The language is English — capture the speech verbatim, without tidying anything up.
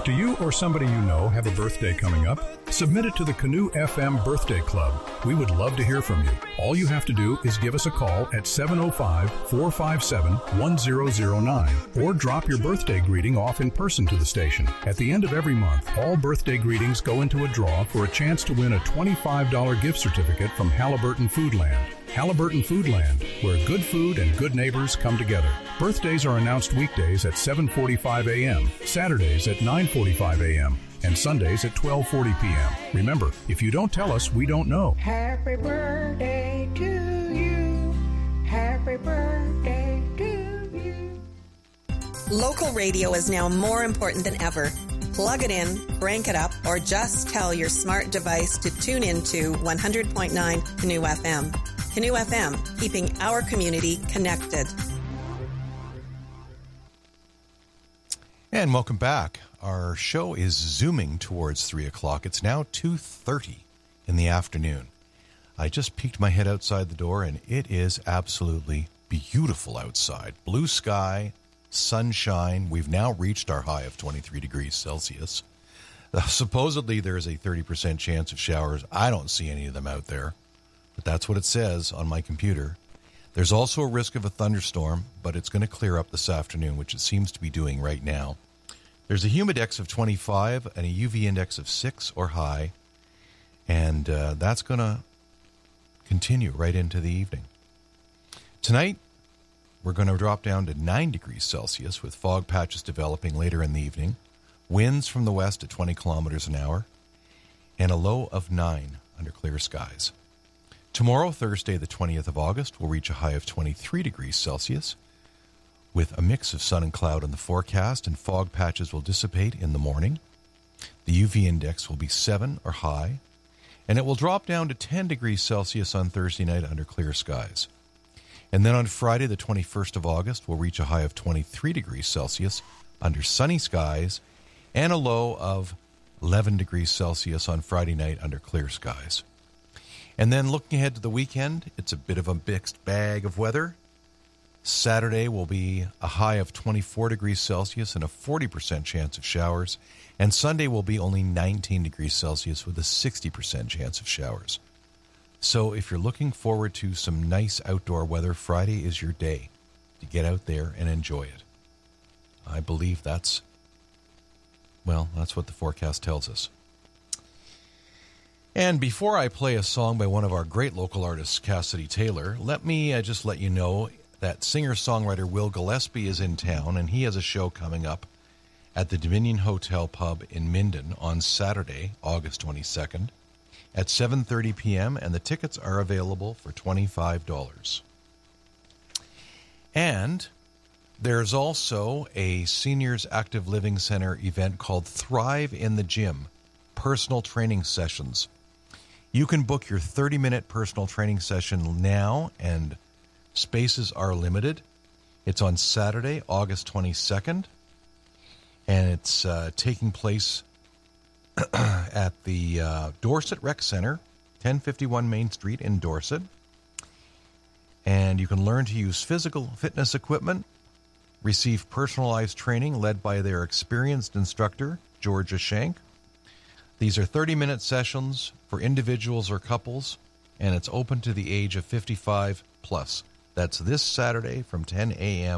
Do you or somebody you know have a birthday coming up? Submit it to the Canoe F M Birthday Club. We would love to hear from you. All you have to do is give us a call at seven oh five, four five seven, one oh oh nine or drop your birthday greeting off in person to the station. At the end of every month, all birthday greetings go into a draw for a chance to win a twenty-five dollars gift certificate from Halliburton Foodland. Halliburton Foodland, where good food and good neighbors come together. Birthdays are announced weekdays at seven forty-five a.m., Saturdays at nine forty-five a.m., and Sundays at twelve forty p.m. Remember, if you don't tell us, we don't know. Happy birthday to you. Happy birthday to you. Local radio is now more important than ever. Plug it in, crank it up, or just tell your smart device to tune into one hundred point nine Canoe F M. Canoe F M, keeping our community connected. And welcome back. Our show is zooming towards three o'clock. It's now two thirty in the afternoon. I just peeked my head outside the door, and it is absolutely beautiful outside. Blue sky, sunshine. We've now reached our high of twenty-three degrees Celsius. Uh, supposedly, there is a thirty percent chance of showers. I don't see any of them out there, but that's what it says on my computer. There's also a risk of a thunderstorm, but it's going to clear up this afternoon, which it seems to be doing right now. There's a humidex of twenty-five and a U V index of six or high, and uh, that's going to continue right into the evening. Tonight, we're going to drop down to nine degrees Celsius with fog patches developing later in the evening, winds from the west at twenty kilometers an hour, and a low of nine under clear skies. Tomorrow, Thursday, the twentieth of August, will reach a high of twenty-three degrees Celsius with a mix of sun and cloud in the forecast, and fog patches will dissipate in the morning. The U V index will be seven or high, and it will drop down to ten degrees Celsius on Thursday night under clear skies. And then on Friday, the twenty-first of August, we'll reach a high of twenty-three degrees Celsius under sunny skies and a low of eleven degrees Celsius on Friday night under clear skies. And then looking ahead to the weekend, it's a bit of a mixed bag of weather. Saturday will be a high of twenty-four degrees Celsius and a forty percent chance of showers. And Sunday will be only nineteen degrees Celsius with a sixty percent chance of showers. So if you're looking forward to some nice outdoor weather, Friday is your day to get out there and enjoy it. I believe that's, well, that's what the forecast tells us. And before I play a song by one of our great local artists, Cassidy Taylor, let me uh, just let you know that singer-songwriter Will Gillespie is in town, and he has a show coming up at the Dominion Hotel Pub in Minden on Saturday, August twenty-second, at seven thirty p.m., and the tickets are available for twenty-five dollars. And there's also a Seniors Active Living Center event called Thrive in the Gym, personal training sessions. You can book your thirty-minute personal training session now, and spaces are limited. It's on Saturday, August twenty-second, and it's uh, taking place at the uh, Dorset Rec Center, ten fifty-one Main Street in Dorset. And you can learn to use physical fitness equipment, receive personalized training led by their experienced instructor, Georgia Shank. These are thirty-minute sessions for individuals or couples, and it's open to the age of fifty-five plus. That's this Saturday from ten a.m.